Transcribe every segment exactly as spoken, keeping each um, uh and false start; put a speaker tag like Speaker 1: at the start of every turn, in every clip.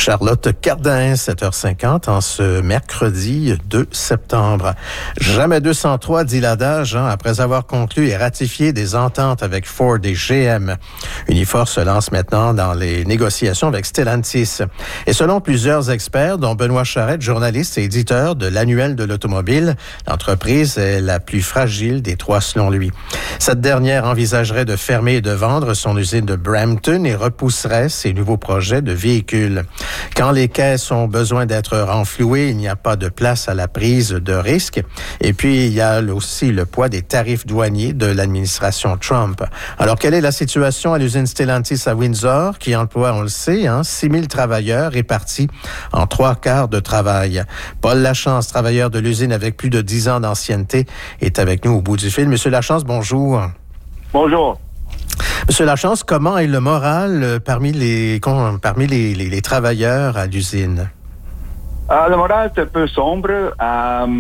Speaker 1: Charlotte Cardin, sept heures cinquante, en ce mercredi deux septembre. Jamais deux cent trois, dit l'adage, hein, après avoir conclu et ratifié des ententes avec Ford et G M. Unifor se lance maintenant dans les négociations avec Stellantis. Et selon plusieurs experts, dont Benoît Charette, journaliste et éditeur de l'Annuel de l'automobile, l'entreprise est la plus fragile des trois selon lui. Cette dernière envisagerait de fermer et de vendre son usine de Brampton et repousserait ses nouveaux projets de véhicules. Quand les caisses ont besoin d'être renflouées, il n'y a pas de place à la prise de risque. Et puis, il y a aussi le poids des tarifs douaniers de l'administration Trump. Alors, quelle est la situation à l'usine Stellantis à Windsor, qui emploie, on le sait, hein, six mille travailleurs répartis en trois quarts de travail? Paul Lachance, travailleur de l'usine avec plus de dix ans d'ancienneté, est avec nous au bout du fil. Monsieur Lachance, bonjour.
Speaker 2: Bonjour.
Speaker 1: Monsieur Lachance, comment est le moral parmi les, parmi les, les, les travailleurs à l'usine?
Speaker 2: Euh, le moral est un peu sombre. Euh,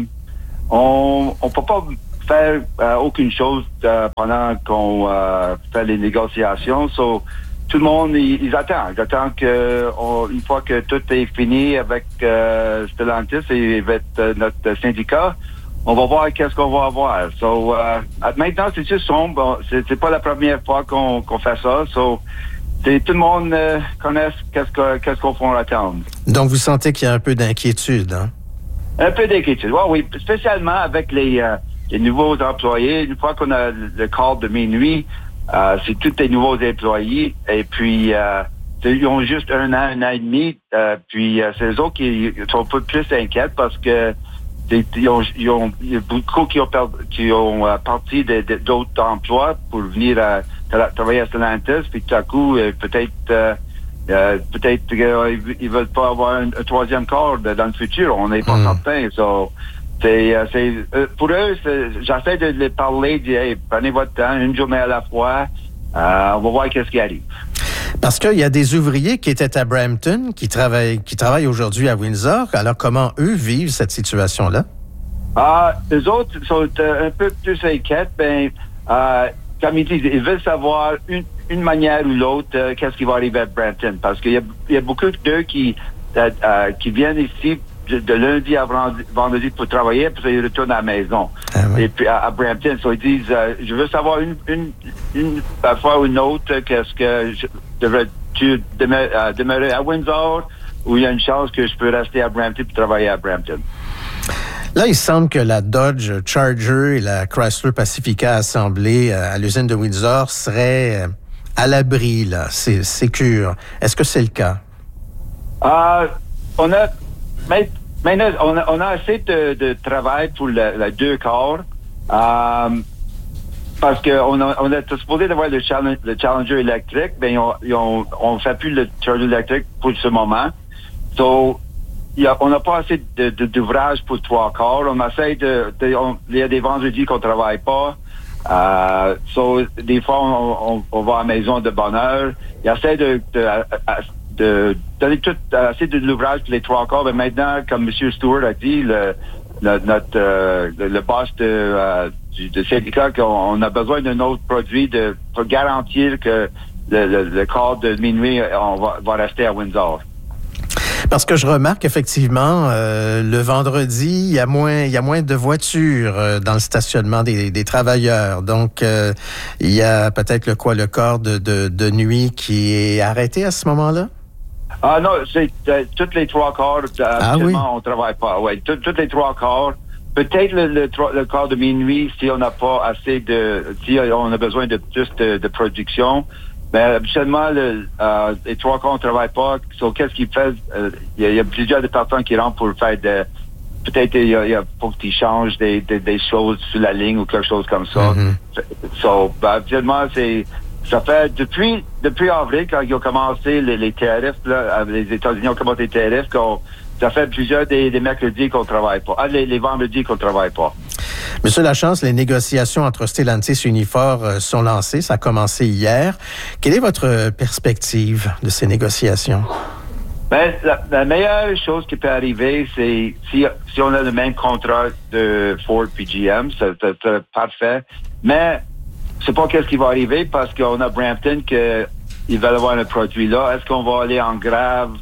Speaker 2: on ne peut pas faire euh, aucune chose euh, pendant qu'on euh, fait les négociations. So, tout le monde, ils, ils attendent. Ils attendent que, on, une fois que tout est fini avec euh, Stellantis et avec euh, notre syndicat, on va voir qu'est-ce qu'on va avoir. So, euh, maintenant, c'est juste sombre. C'est, c'est pas la première fois qu'on, qu'on fait ça. So, c'est, tout le monde euh, connaît qu'est-ce, que, qu'est-ce qu'on va attendre.
Speaker 1: Donc, vous sentez qu'il y a un peu d'inquiétude, hein?
Speaker 2: Un peu d'inquiétude, ouais, oui. Spécialement avec les, euh, les nouveaux employés. Une fois qu'on a le call de minuit, euh, c'est tous les nouveaux employés. Et puis, euh, ils ont juste un an, un an et demi. Euh, puis, euh, c'est eux autres qui sont un peu plus inquiets parce que Ils ont, ils ont, il y a beaucoup qui ont, qui ont euh, parti de, de, d'autres emplois pour venir à, à travailler à Stellantis, puis tout à coup, euh, peut-être, euh, euh, peut-être qu'ils euh, ils veulent pas avoir un, un troisième corps de, dans le futur. On n'est pas mm. certain. So, c'est, euh, c'est, euh, pour eux, c'est, j'essaie de les parler, de dire, hey, prenez votre temps, une journée à la fois. Euh, on va voir qu'est-ce qui arrive.
Speaker 1: Parce qu'il y a des ouvriers qui étaient à Brampton, qui travaillent, qui travaillent aujourd'hui à Windsor. Alors, comment eux vivent cette situation-là?
Speaker 2: Ah, les autres sont euh, un peu plus inquiets. Ben, euh, comme ils disent, ils veulent savoir une, une manière ou l'autre euh, qu'est-ce qui va arriver à Brampton. Parce qu'il y a, il y a beaucoup d'eux qui, euh, euh, qui viennent ici de, de lundi à vendredi pour travailler, puis ils retournent à la maison. Ah oui. Et puis à, à Brampton, so ils disent, euh, je veux savoir une, une, une fois ou une autre, qu'est-ce que je devrais-tu demeurer, euh, demeurer à Windsor, ou il y a une chance que je peux rester à Brampton pour travailler à Brampton.
Speaker 1: Là, il semble que la Dodge Charger et la Chrysler Pacifica assemblée à l'usine de Windsor seraient à l'abri, là, c'est sécure. Est-ce que c'est le cas?
Speaker 2: Euh, on a Maintenant, on a, on a assez de, de travail pour les deux corps. Euh, parce qu'on a, on est supposé d'avoir le, challenge, le Challenger électrique, mais on on, on fait plus le Charger électrique pour ce moment. So, y a, on n'a pas assez de, de, d'ouvrage pour trois corps. On essaie de, de on, il y a des vendredis qu'on travaille pas. Euh, so, des fois, on, on, on va à la maison de bonne heure. Il essaie de, de, de donner tout assez de l'ouvrage pour les trois quarts. Mais maintenant, comme M. Stewart a dit, le, le, notre, euh, le, le boss de, euh, du de syndicat, qu'on on a besoin d'un autre produit de, pour garantir que le, le, le quart de minuit, on va, va rester à Windsor.
Speaker 1: Parce que je remarque effectivement, euh, le vendredi, il y a moins, il y a moins de voitures euh, dans le stationnement des, des travailleurs. Donc, euh, il y a peut-être le quoi, le corps de, de, de nuit qui est arrêté à ce moment-là?
Speaker 2: Ah non, c'est euh, toutes les trois quarts. Euh,
Speaker 1: ah oui?
Speaker 2: On travaille pas. Ouais, tout, toutes les trois quarts. Peut-être le, le, le quart de minuit si on n'a pas assez de, si on a besoin de plus de, de production. Mais habituellement, le, euh, les trois quarts ne travaillent pas. So, qu'est-ce qu'ils font? Euh, il y, y a plusieurs de personnes qui rentrent pour faire de... Peut-être il y a, il y a faut qu'ils changent des, des, des choses sur la ligne ou quelque chose comme ça. Mm-hmm. So, ben, habituellement, c'est... Ça fait depuis depuis avril, quand ils ont commencé les, les tarifs, là, les États-Unis ont commencé les tarifs, qu'on, ça fait plusieurs des, des mercredis qu'on ne travaille pas. Ah, les, les vendredis qu'on ne travaille pas.
Speaker 1: Monsieur Lachance, les négociations entre Stellantis et Unifor euh, sont lancées. Ça a commencé hier. Quelle est votre perspective de ces négociations?
Speaker 2: Ben, la, la meilleure chose qui peut arriver, c'est si, si on a le même contrat de Ford et G M, c'est, c'est, c'est parfait. Mais je sais pas qu'est-ce qui va arriver parce qu'on a Brampton que ils veulent avoir un produit là. Est-ce qu'on va aller en grève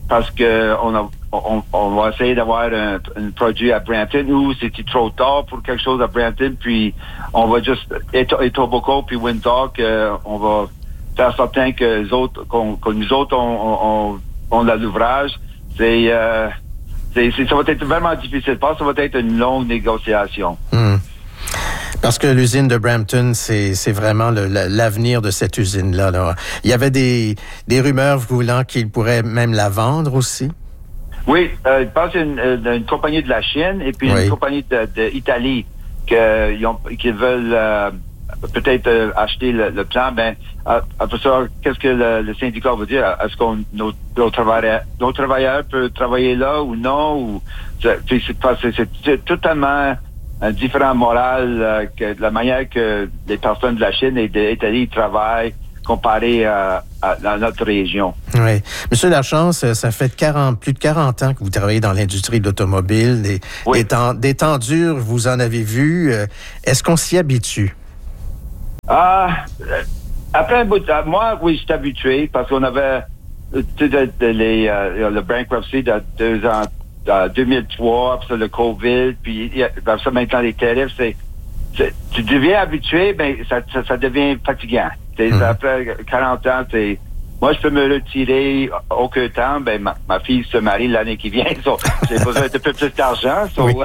Speaker 2: parce que on, a, on, on va essayer d'avoir un, un produit à Brampton ou c'était trop tard pour quelque chose à Brampton, puis on va juste Etobicoke puis Windsor, que on va faire certain que, les autres, qu'on, que nous autres on, on, on a l'ouvrage. C'est, euh, c'est, c'est ça va être vraiment difficile. Je pense que ça va être une longue négociation.
Speaker 1: Mmh. Parce que l'usine de Brampton, c'est, c'est vraiment le, l'avenir de cette usine-là. Là. Il y avait des, des rumeurs voulant qu'ils pourraient même la vendre aussi.
Speaker 2: Oui, euh, je pense qu'il y a une, une compagnie de la Chine et puis oui. une compagnie d'Italie que, qui veulent euh, peut-être euh, acheter le, le plan. Ben, après ça, qu'est-ce que le, le syndicat va dire? Est-ce que nos, nos, travailleurs, nos travailleurs peuvent travailler là ou non? Ou, c'est, c'est, c'est, c'est totalement un différent moral euh, que la manière que les personnes de la Chine et de l'Italie travaillent comparé à, à, à notre région.
Speaker 1: Oui. Monsieur Lachance, ça fait quarante, plus de quarante ans que vous travaillez dans l'industrie de l'automobile. Des, oui. des, temps, des temps durs, vous en avez vu. Est-ce qu'on s'y habitue?
Speaker 2: Ah, après un bout de temps, moi, oui, je suis habitué parce qu'on avait tu sais, de, de, les, euh, le bankruptcy de deux ans, de deux mille trois, puis ça, le COVID, puis après ça, maintenant, les tarifs, c'est, c'est tu deviens habitué, mais ça, ça, ça devient fatigant. Mmh. Après quarante ans, c'est, moi, je peux me retirer aucun temps. Ben, ma, ma fille se marie l'année qui vient. So, j'ai besoin d'un peu plus d'argent. So, oui,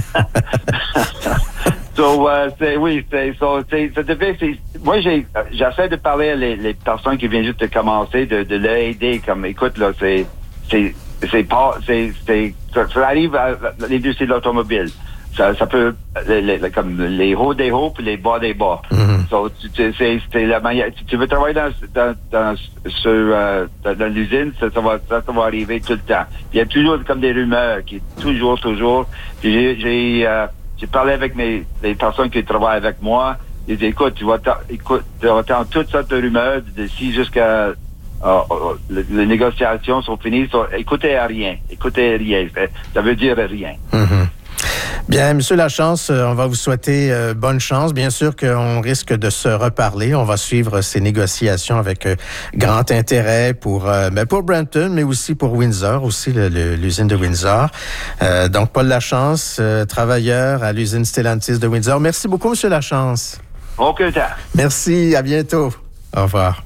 Speaker 2: so, uh, c'est, oui, c'est, so, c'est, ça devait, c'est, moi, j'ai, j'essaie de parler à les, les personnes qui viennent juste de commencer, de, de l'aider. Comme, écoute, là, c'est, c'est, c'est pas, c'est, c'est, ça, ça arrive à l'industrie de l'automobile. Ça, ça peut, les, les, comme les hauts des hauts puis les bas des bas. Mm-hmm. So, tu, tu, c'est, c'est la manière. Si tu veux travailler dans, dans, dans, sur, euh, dans, dans l'usine, ça, ça, va, ça, ça va arriver tout le temps. Il y a toujours comme des rumeurs, qui toujours, toujours. Puis j'ai, j'ai, euh, j'ai parlé avec mes, les personnes qui travaillent avec moi. Ils disent, écoute, tu vas, écoute, tu vas entendre toutes sortes de rumeurs d'ici jusqu'à, euh, les, les négociations sont finies. So, écoutez à rien. Écoutez rien. Ça veut dire rien.
Speaker 1: Mm-hmm. Bien, M. Lachance, on va vous souhaiter euh, bonne chance. Bien sûr qu'on risque de se reparler. On va suivre ces négociations avec euh, grand intérêt pour euh, ben pour Brampton, mais aussi pour Windsor, aussi le, le, l'usine de Windsor. Euh, donc, Paul Lachance, euh, travailleur à l'usine Stellantis de Windsor. Merci beaucoup, M. Lachance.
Speaker 2: Aucun temps.
Speaker 1: Merci, à bientôt. Au revoir.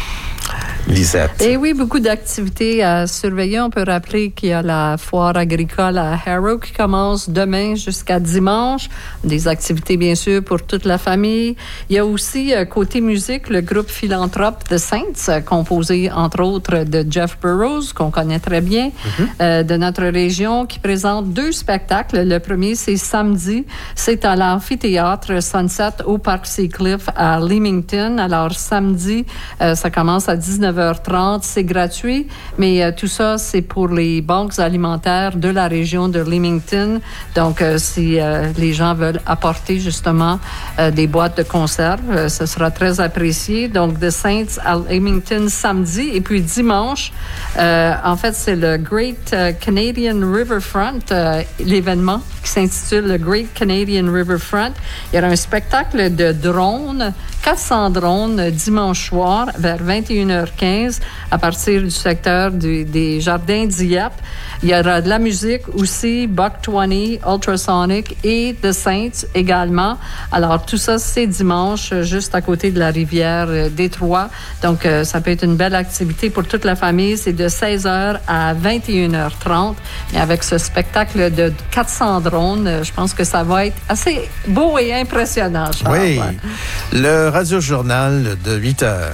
Speaker 1: Lisette.
Speaker 3: Et oui, beaucoup d'activités à surveiller. On peut rappeler qu'il y a la foire agricole à Harrow qui commence demain jusqu'à dimanche. Des activités, bien sûr, pour toute la famille. Il y a aussi, côté musique, le groupe philanthrope The Saints, composé, entre autres, de Jeff Burrows, qu'on connaît très bien, mm-hmm. euh, de notre région, qui présente deux spectacles. Le premier, c'est samedi. C'est à l'amphithéâtre Sunset au Parc Seacliff à Leamington. Alors, samedi, euh, ça commence à dix-neuf heures trente, c'est gratuit, mais euh, tout ça, c'est pour les banques alimentaires de la région de Leamington. Donc, euh, si euh, les gens veulent apporter justement euh, des boîtes de conserve, euh, ce sera très apprécié. Donc, The Saints à Leamington samedi. Et puis dimanche, euh, en fait, c'est le Great Canadian Riverfront, euh, l'événement qui s'intitule le Great Canadian Riverfront. Il y aura un spectacle de drones, quatre cents drones dimanche soir vers vingt et une heures quinze à partir du secteur du, des jardins d'Yap. Il y aura de la musique aussi, Buck vingt, Ultrasonic et The Saints également. Alors tout ça, c'est dimanche, juste à côté de la rivière euh, Détroit. Donc euh, ça peut être une belle activité pour toute la famille. C'est de seize heures à vingt et une heures trente. Et avec ce spectacle de quatre cents drones, euh, je pense que ça va être assez beau et impressionnant, Charles.
Speaker 1: Oui, le Radio-Journal de huit heures.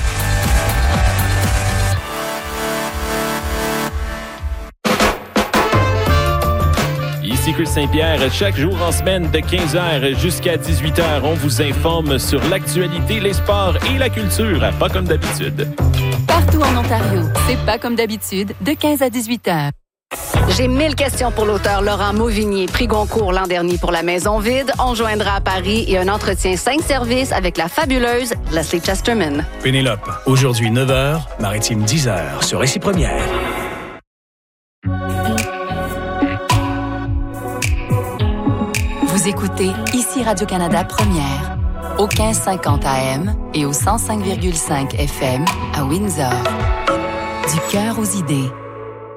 Speaker 4: Ici Chris Saint-Pierre. Chaque jour en semaine de quinze heures jusqu'à dix-huit heures, on vous informe sur l'actualité, les sports et la culture. Pas comme d'habitude.
Speaker 5: Partout en Ontario, c'est Pas comme d'habitude de quinze à dix-huit heures.
Speaker 6: J'ai mille questions pour l'auteur Laurent Mauvignier, prix Goncourt l'an dernier pour La Maison vide. On joindra à Paris et un entretien cinq services avec la fabuleuse Leslie Chesterman.
Speaker 7: Pénélope, aujourd'hui neuf heures, Maritime dix heures sur Récit Première.
Speaker 5: Vous écoutez ici Radio-Canada Première, au quinze cinquante A M et au cent cinq virgule cinq F M à Windsor. Du cœur aux idées.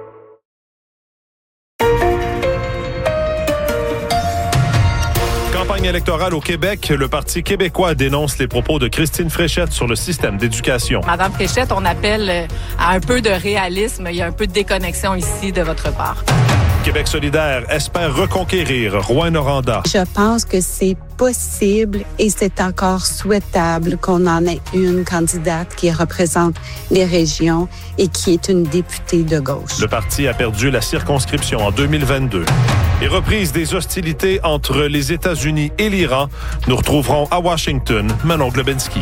Speaker 8: électorale au Québec, le Parti québécois dénonce les propos de Christine Fréchette sur le système d'éducation.
Speaker 9: Madame Fréchette, on appelle à un peu de réalisme. Il y a un peu de déconnexion ici de votre part.
Speaker 8: Québec solidaire espère reconquérir Rouyn-Noranda.
Speaker 10: Je pense que c'est possible et c'est encore souhaitable qu'on en ait une candidate qui représente les régions et qui est une députée de gauche.
Speaker 8: Le parti a perdu la circonscription en deux mille vingt-deux. Et reprise des hostilités entre les États-Unis et l'Iran. Nous retrouverons à Washington Manon Globinski.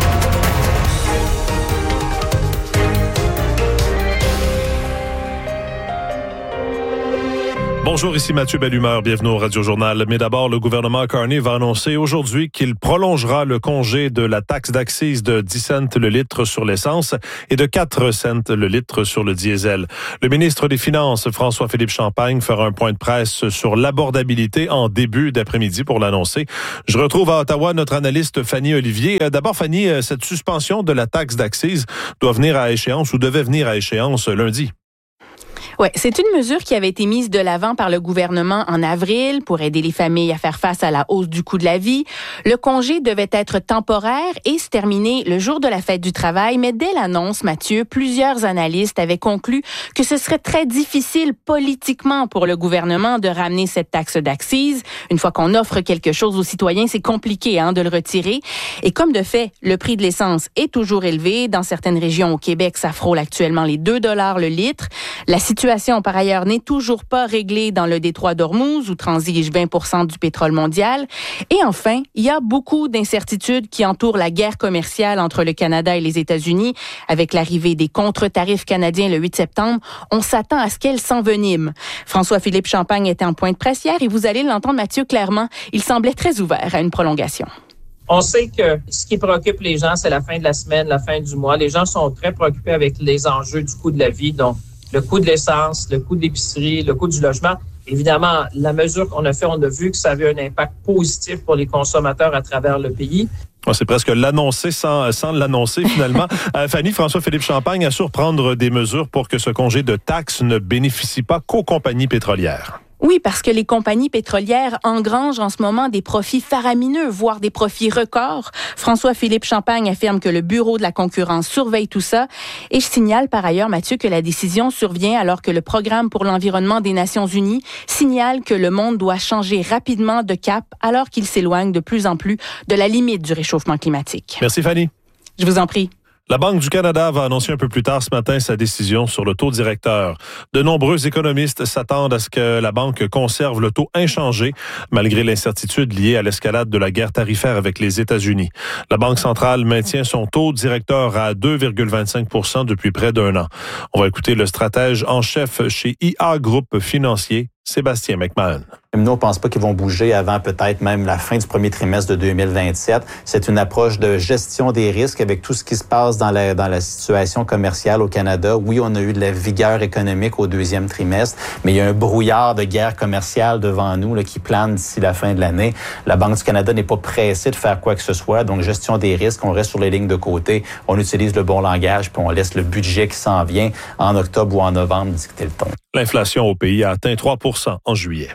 Speaker 8: Bonjour, ici Mathieu Bellumeur, bienvenue au Radio-Journal. Mais d'abord, le gouvernement Carney va annoncer aujourd'hui qu'il prolongera le congé de la taxe d'accise de dix cents le litre sur l'essence et de quatre cents le litre sur le diesel. Le ministre des Finances, François-Philippe Champagne, fera un point de presse sur l'abordabilité en début d'après-midi pour l'annoncer. Je retrouve à Ottawa notre analyste Fanny Olivier. D'abord, Fanny, cette suspension de la taxe d'accise doit venir à échéance ou devait venir à échéance lundi.
Speaker 11: Oui, c'est une mesure qui avait été mise de l'avant par le gouvernement en avril pour aider les familles à faire face à la hausse du coût de la vie. Le congé devait être temporaire et se terminer le jour de la fête du travail, mais dès l'annonce, Mathieu, plusieurs analystes avaient conclu que ce serait très difficile politiquement pour le gouvernement de ramener cette taxe d'accise. Une fois qu'on offre quelque chose aux citoyens, c'est compliqué hein, de le retirer. Et comme de fait, le prix de l'essence est toujours élevé. Dans certaines régions au Québec, ça frôle actuellement les deux dollars le litre. La situation par ailleurs n'est toujours pas réglée dans le détroit d'Ormuz où transige vingt pour cent du pétrole mondial. Et enfin, il y a beaucoup d'incertitudes qui entourent la guerre commerciale entre le Canada et les États-Unis. Avec l'arrivée des contre-tarifs canadiens le huit septembre, on s'attend à ce qu'elles s'enveniment. François-Philippe Champagne était en point de presse hier et vous allez l'entendre, Mathieu, clairement, il semblait très ouvert à une prolongation.
Speaker 12: On sait que ce qui préoccupe les gens, c'est la fin de la semaine, la fin du mois. Les gens sont très préoccupés avec les enjeux du coût de la vie, donc le coût de l'essence, le coût de l'épicerie, le coût du logement. Évidemment, la mesure qu'on a fait, on a vu que ça avait un impact positif pour les consommateurs à travers le pays.
Speaker 8: C'est presque l'annoncer sans, sans l'annoncer finalement. euh, Fanny, François-Philippe Champagne assure prendre des mesures pour que ce congé de taxes ne bénéficie pas qu'aux compagnies pétrolières.
Speaker 11: Oui, parce que les compagnies pétrolières engrangent en ce moment des profits faramineux, voire des profits records. François-Philippe Champagne affirme que le Bureau de la concurrence surveille tout ça. Et je signale par ailleurs, Mathieu, que la décision survient alors que le Programme pour l'environnement des Nations unies signale que le monde doit changer rapidement de cap alors qu'il s'éloigne de plus en plus de la limite du réchauffement climatique.
Speaker 8: Merci Fanny.
Speaker 11: Je vous en prie.
Speaker 8: La Banque du Canada va annoncer un peu plus tard ce matin sa décision sur le taux directeur. De nombreux économistes s'attendent à ce que la banque conserve le taux inchangé, malgré l'incertitude liée à l'escalade de la guerre tarifaire avec les États-Unis. La Banque centrale maintient son taux directeur à deux virgule vingt-cinq pour cent depuis près d'un an. On va écouter le stratège en chef chez I A Groupe Financier, Sébastien McMahon.
Speaker 13: Nous, on ne pense pas qu'ils vont bouger avant peut-être même la fin du premier trimestre de deux mille vingt-sept. C'est une approche de gestion des risques avec tout ce qui se passe dans la, dans la situation commerciale au Canada. Oui, on a eu de la vigueur économique au deuxième trimestre, mais il y a un brouillard de guerre commerciale devant nous là, qui plane d'ici la fin de l'année. La Banque du Canada n'est pas pressée de faire quoi que ce soit. Donc, gestion des risques, on reste sur les lignes de côté, on utilise le bon langage, puis on laisse le budget qui s'en vient en octobre ou en novembre dicter le ton.
Speaker 8: L'inflation au pays a atteint trois pour cent en juillet.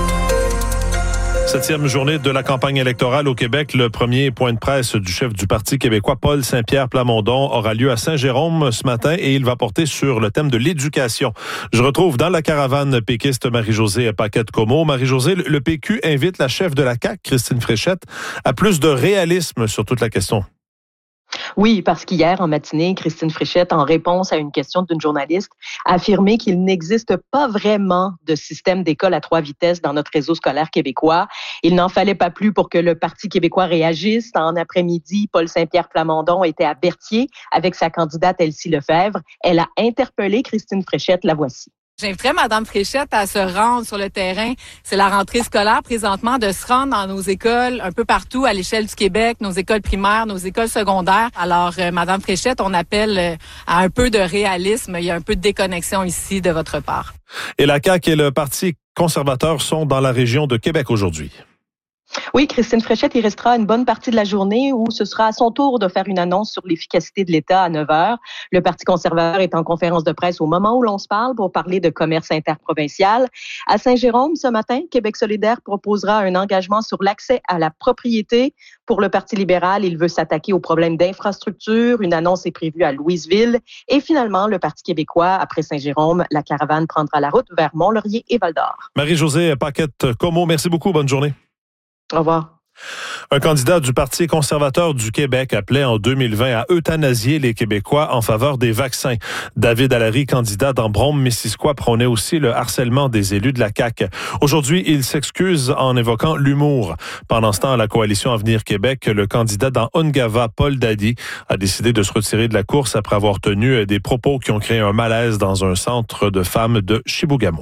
Speaker 8: Septième journée de la campagne électorale au Québec. Le premier point de presse du chef du Parti québécois, Paul Saint-Pierre Plamondon, aura lieu à Saint-Jérôme ce matin et il va porter sur le thème de l'éducation. Je retrouve dans la caravane péquiste Marie-Josée Paquette-Comeau. Marie-Josée, le P Q invite la chef de la C A Q, Christine Fréchette, à plus de réalisme sur toute la question.
Speaker 14: Oui, parce qu'hier, en matinée, Christine Fréchette, en réponse à une question d'une journaliste, a affirmé qu'il n'existe pas vraiment de système d'école à trois vitesses dans notre réseau scolaire québécois. Il n'en fallait pas plus pour que le Parti québécois réagisse. En après-midi, Paul Saint-Pierre Plamondon était à Berthier avec sa candidate Elsie Lefebvre. Elle a interpellé Christine Fréchette, la voici.
Speaker 9: J'inviterais Mme Fréchette à se rendre sur le terrain. C'est la rentrée scolaire présentement, de se rendre dans nos écoles un peu partout à l'échelle du Québec, nos écoles primaires, nos écoles secondaires. Alors, euh, Mme Fréchette, on appelle euh, à un peu de réalisme. Il y a un peu de déconnexion ici de votre part.
Speaker 8: Et la C A Q et le Parti conservateur sont dans la région de Québec aujourd'hui.
Speaker 14: Oui, Christine Fréchette, il restera une bonne partie de la journée où ce sera à son tour de faire une annonce sur l'efficacité de l'État à neuf heures. Le Parti conservateur est en conférence de presse au moment où l'on se parle pour parler de commerce interprovincial. À Saint-Jérôme, ce matin, Québec solidaire proposera un engagement sur l'accès à la propriété. Pour le Parti libéral, il veut s'attaquer aux problèmes d'infrastructure. Une annonce est prévue à Louisville. Et finalement, le Parti québécois, après Saint-Jérôme, la caravane prendra la route vers Mont-Laurier et Val-d'Or.
Speaker 8: Marie-Josée Paquette-Comeau, merci beaucoup. Bonne journée.
Speaker 14: Au revoir.
Speaker 8: Un candidat du Parti conservateur du Québec appelait en deux mille vingt à euthanasier les Québécois en faveur des vaccins. David Allary, candidat dans Brome-Missisquoi, prônait aussi le harcèlement des élus de la C A Q. Aujourd'hui, il s'excuse en évoquant l'humour. Pendant ce temps, à la coalition Avenir Québec, le candidat dans Ungava, Paul Dady, a décidé de se retirer de la course après avoir tenu des propos qui ont créé un malaise dans un centre de femmes de Chibougamau.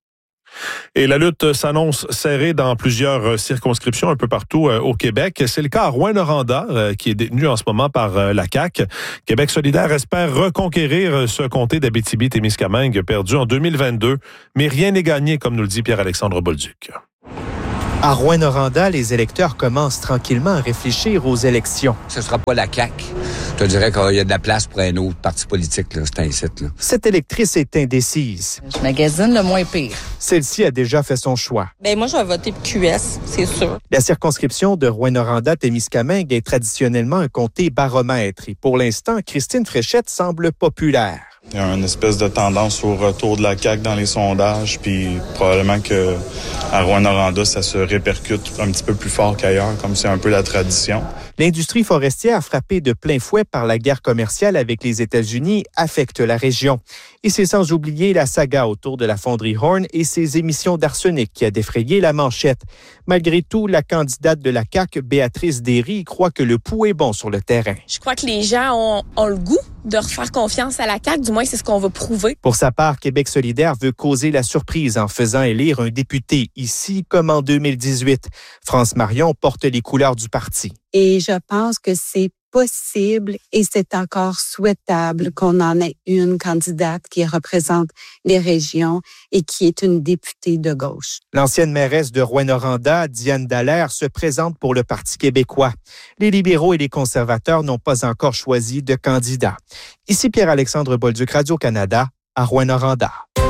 Speaker 8: Et la lutte s'annonce serrée dans plusieurs circonscriptions un peu partout euh, au Québec. C'est le cas à Rouyn-Noranda, euh, qui est détenu en ce moment par euh, la C A Q. Québec solidaire espère reconquérir ce comté d'Abitibi-Témiscamingue perdu en deux mille vingt-deux, mais rien n'est gagné, comme nous le dit Pierre-Alexandre Bolduc.
Speaker 15: À Rouyn-Noranda, les électeurs commencent tranquillement à réfléchir aux élections.
Speaker 16: Ce ne sera pas la C A Q. Je te dirais qu'il y a de la place pour un autre parti politique, là. C'est un site, là.
Speaker 15: Cette électrice est indécise.
Speaker 17: Je magasine le moins pire.
Speaker 15: Celle-ci a déjà fait son choix.
Speaker 17: Ben moi, je vais voter pour Q S, c'est sûr.
Speaker 15: La circonscription de Rouyn-Noranda-Témiscamingue est traditionnellement un comté baromètre. Et pour l'instant, Christine Fréchette semble populaire.
Speaker 18: Il y a une espèce de tendance au retour de la C A Q dans les sondages, puis probablement que à Rouyn-Noranda, ça se répercute un petit peu plus fort qu'ailleurs, comme c'est un peu la tradition.
Speaker 15: L'industrie forestière, frappée de plein fouet par la guerre commerciale avec les États-Unis, affecte la région. Et c'est sans oublier la saga autour de la fonderie Horn et ses émissions d'arsenic qui a défrayé la manchette. Malgré tout, la candidate de la C A Q, Béatrice Derry, croit que le pouls est bon sur le terrain.
Speaker 19: Je crois que les gens ont, ont le goût de refaire confiance à la C A Q, du moins c'est ce qu'on va prouver.
Speaker 15: Pour sa part, Québec solidaire veut causer la surprise en faisant élire un député, ici comme en deux mille dix-huit. France Marion porte les couleurs du parti.
Speaker 10: Et je pense que c'est possible et c'est encore souhaitable qu'on en ait une candidate qui représente les régions et qui est une députée de gauche.
Speaker 15: L'ancienne mairesse de Rouyn-Noranda, Diane Dallaire, se présente pour le Parti québécois. Les libéraux et les conservateurs n'ont pas encore choisi de candidat. Ici Pierre-Alexandre Bolduc, Radio-Canada, à Rouyn-Noranda.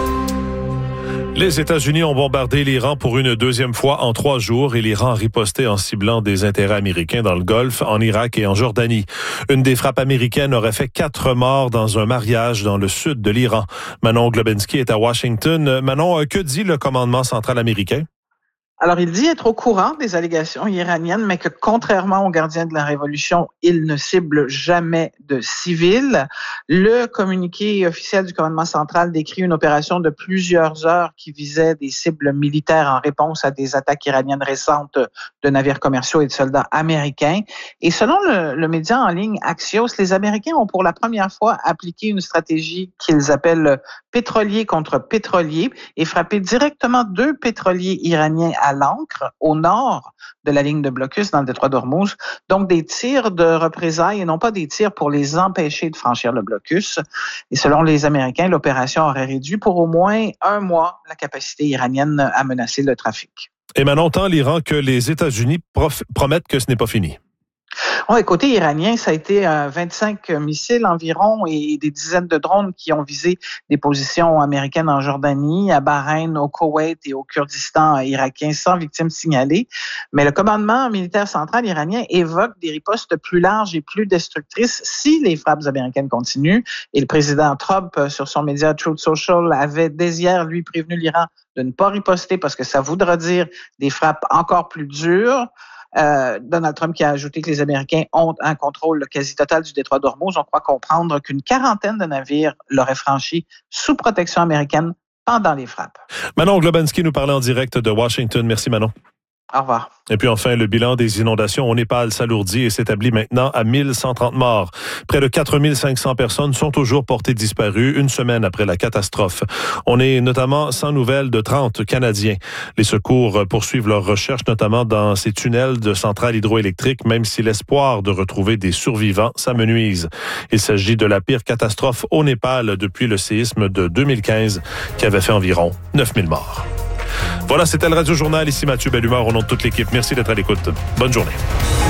Speaker 8: Les États-Unis ont bombardé l'Iran pour une deuxième fois en trois jours et l'Iran a riposté en ciblant des intérêts américains dans le Golfe, en Irak et en Jordanie. Une des frappes américaines aurait fait quatre morts dans un mariage dans le sud de l'Iran. Manon Globensky est à Washington. Manon, que dit le commandement central américain?
Speaker 20: Alors, il dit être au courant des allégations iraniennes, mais que contrairement aux gardiens de la Révolution, il ne cible jamais de civils. Le communiqué officiel du commandement central décrit une opération de plusieurs heures qui visait des cibles militaires en réponse à des attaques iraniennes récentes de navires commerciaux et de soldats américains. Et selon le, le média en ligne Axios, les Américains ont pour la première fois appliqué une stratégie qu'ils appellent pétrolier contre pétrolier et frappé directement deux pétroliers iraniens à l'ancre, au nord de la ligne de blocus dans le détroit d'Ormuz. Donc, des tirs de représailles et non pas des tirs pour les empêcher de franchir le blocus. Et selon les Américains, l'opération aurait réduit pour au moins un mois la capacité iranienne à menacer le trafic.
Speaker 8: Et maintenant, tant l'Iran que les États-Unis prof- promettent que ce n'est pas fini.
Speaker 20: Oui, côté iranien, ça a été euh, vingt-cinq missiles environ et des dizaines de drones qui ont visé des positions américaines en Jordanie, à Bahreïn, au Koweït et au Kurdistan irakien sans victimes signalées. Mais le commandement militaire central iranien évoque des ripostes plus larges et plus destructrices si les frappes américaines continuent. Et le président Trump, sur son média Truth Social, avait dès hier, lui, prévenu l'Iran de ne pas riposter parce que ça voudra dire des frappes encore plus dures. Euh, Donald Trump qui a ajouté que les Américains ont un contrôle quasi total du détroit d'Ormuz. On croit comprendre qu'une quarantaine de navires l'auraient franchi sous protection américaine pendant les frappes.
Speaker 8: Manon Globensky nous parlait en direct de Washington. Merci Manon.
Speaker 20: Au revoir.
Speaker 8: Et puis enfin, le bilan des inondations au Népal s'alourdit et s'établit maintenant à mille cent trente morts. Près de quatre mille cinq cents personnes sont toujours portées disparues une semaine après la catastrophe. On est notamment sans nouvelles de trente Canadiens. Les secours poursuivent leurs recherches, notamment dans ces tunnels de centrales hydroélectriques, même si l'espoir de retrouver des survivants s'amenuise. Il s'agit de la pire catastrophe au Népal depuis le séisme de deux mille quinze qui avait fait environ neuf mille morts. Voilà, c'était le Radio Journal. Ici Mathieu Bellumeur, au nom de toute l'équipe. Merci d'être à l'écoute. Bonne journée.